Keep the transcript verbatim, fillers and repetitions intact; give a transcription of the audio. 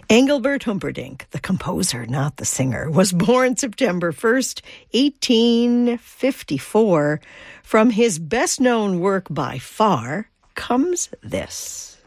Engelbert Humperdinck, the composer, not the singer, was born September first, eighteen fifty-four. From his best-known work by far comes this.